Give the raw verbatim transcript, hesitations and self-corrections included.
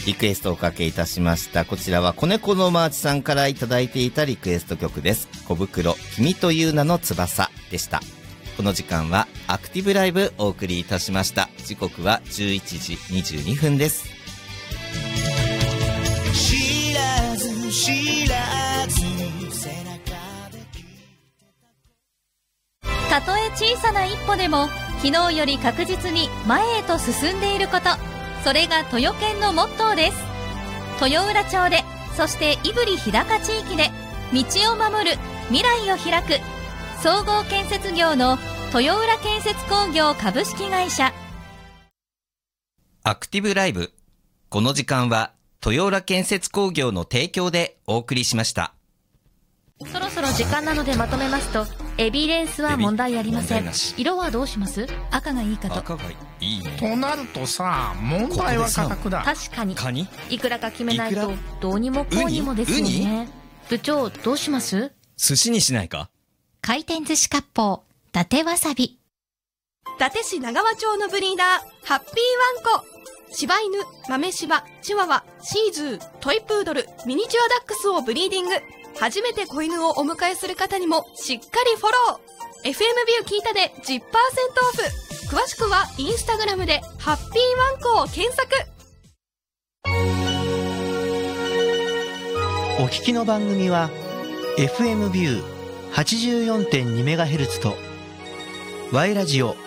リクエストをおかけいたしました。こちらは子猫のマーチさんからいただいていたリクエスト曲です。小袋君という名の翼でした。この時間はアクティブライブお送りいたしました。時刻はじゅういちじにじゅうにふんです。知らず知らずたとえ小さな一歩でも昨日より確実に前へと進んでいること、それが豊研のモットーです。豊浦町で、そして胆振日高地域で道を守る、未来を開く総合建設業の豊浦建設工業株式会社。 アクティブライブ、この時間は豊浦建設工業の提供でお送りしました。 そろそろ時間なのでまとめますと、エビレースは問題ありません。色はどうします？赤がいいかと。 赤がいいね。 となるとさ、問題は価格だ。 確かに。 カニ？ いくらか決めないとどうにもこうにもですよね。部長どうします？ 寿司にしないか？ 回転寿司割烹伊達わさび。 伊達市長川町のブリーダーハッピーワンコ。柴犬、豆柴、チワワ、シーズー、トイプードル、ミニチュアダックスをブリーディング。初めて子犬をお迎えする方にもしっかりフォロー。 エフエム ビュー聞いたで じゅっパーセント オフ。詳しくはインスタグラムでハッピーワンコを検索。 お聞きの番組は エフエム ビュー はちじゅうよんてんにメガヘルツ と Y ラジオ